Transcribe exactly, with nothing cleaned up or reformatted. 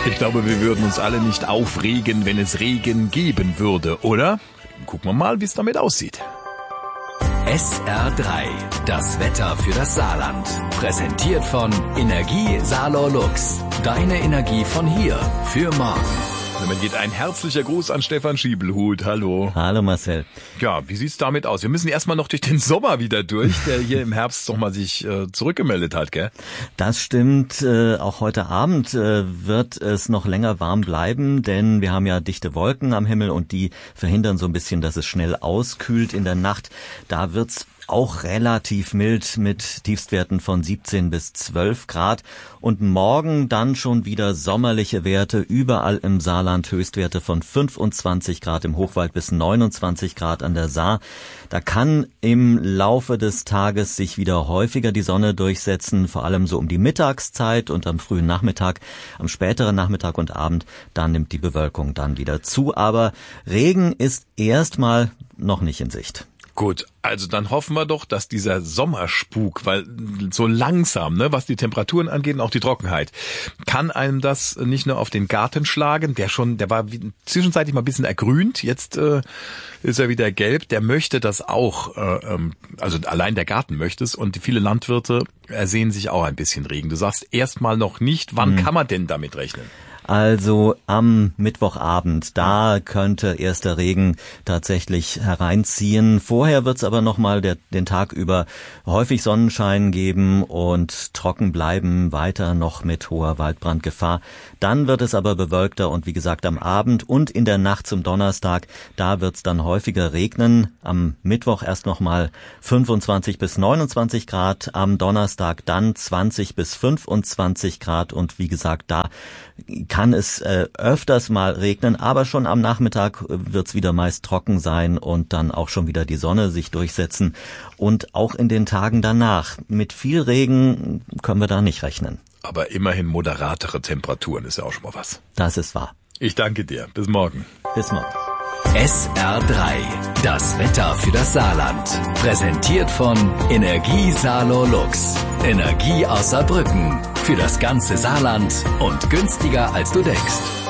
Ich glaube, wir würden uns alle nicht aufregen, wenn es Regen geben würde, oder? Gucken wir mal, wie es damit aussieht. S R drei, das Wetter für das Saarland. Präsentiert von Energie Saarlor Lux. Deine Energie von hier für morgen. Damit geht ein herzlicher Gruß an Stefan Schiebelhut. Hallo. Hallo Marcel. Ja, wie sieht's damit aus? Wir müssen erstmal noch durch den Sommer wieder durch, der hier im Herbst doch mal sich äh, zurückgemeldet hat, gell? Das stimmt. Äh, auch heute Abend äh, wird es noch länger warm bleiben, denn wir haben ja dichte Wolken am Himmel und die verhindern so ein bisschen, dass es schnell auskühlt in der Nacht. Da wird's auch relativ mild mit Tiefstwerten von siebzehn bis zwölf Grad. Und morgen dann schon wieder sommerliche Werte, überall im Saarland Höchstwerte von fünfundzwanzig Grad im Hochwald bis neunundzwanzig Grad an der Saar. Da kann im Laufe des Tages sich wieder häufiger die Sonne durchsetzen, vor allem so um die Mittagszeit und am frühen Nachmittag, am späteren Nachmittag und Abend, dann nimmt die Bewölkung dann wieder zu. Aber Regen ist erstmal noch nicht in Sicht. Gut, also dann hoffen wir doch, dass dieser Sommerspuk, weil so langsam, ne, was die Temperaturen angeht und auch die Trockenheit, kann einem das nicht nur auf den Garten schlagen, der schon, der war wie, zwischenzeitlich mal ein bisschen ergrünt, jetzt äh, ist er wieder gelb, der möchte das auch, äh, also allein der Garten möchte es und viele Landwirte ersehen sich auch ein bisschen Regen. Du sagst erstmal noch nicht, wann mhm. kann man denn damit rechnen? Also am Mittwochabend, da könnte erster Regen tatsächlich hereinziehen. Vorher wird es aber nochmal den Tag über häufig Sonnenschein geben und trocken bleiben, weiter noch mit hoher Waldbrandgefahr. Dann wird es aber bewölkter und wie gesagt am Abend und in der Nacht zum Donnerstag, da wird es dann häufiger regnen. Am Mittwoch erst nochmal fünfundzwanzig bis neunundzwanzig Grad, am Donnerstag dann zwanzig bis fünfundzwanzig Grad und wie gesagt, da kann es äh, öfters mal regnen, aber schon am Nachmittag wird es wieder meist trocken sein und dann auch schon wieder die Sonne sich durchsetzen. Und auch in den Tagen danach. Mit viel Regen können wir da nicht rechnen. Aber immerhin moderatere Temperaturen ist ja auch schon mal was. Das ist wahr. Ich danke dir. Bis morgen. Bis morgen. S R drei, das Wetter für das Saarland. Präsentiert von Energie Saarlor Lux. Energie aus Saarbrücken. Für das ganze Saarland und günstiger als du denkst.